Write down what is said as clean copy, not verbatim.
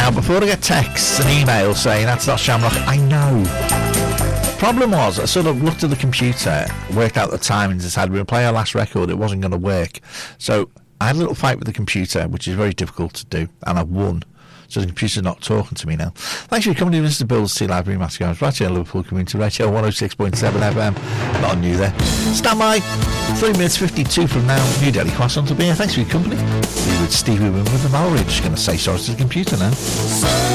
Now, before I get texts and emails saying that's not Shamrock, I know. Problem was, I sort of looked at the computer, worked out the timings, and decided we were playing our last record, it wasn't going to work. So I had a little fight with the computer, which is very difficult to do, and I won. So the computer's not talking to me now. Thanks for coming to Mr. Bill's Sea Library, Matthew Jones, right here on Liverpool Community Radio 106.7 FM. Not new there. Stand by. 3 minutes 52 from now. New Daily Croissant will be here. Thanks for your company. We with Stevie Wynn with the Mallory. Just going to say sorry to the computer now.